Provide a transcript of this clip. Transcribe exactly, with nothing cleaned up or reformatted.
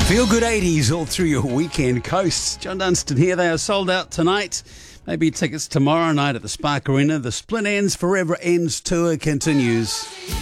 Feel good eighties all through your weekend coast. John Dunstan here. They are sold out tonight. Maybe tickets tomorrow night at the Spark Arena. The Split Ends Forever Ends tour continues.